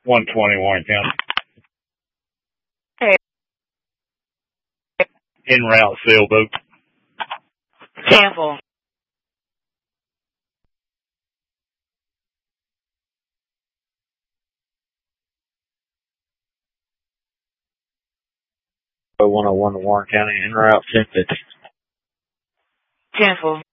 120 Warren County. Hey. En route sailboat. Cancel. Oh, 101 to Warren County, en route 1050. Cancel.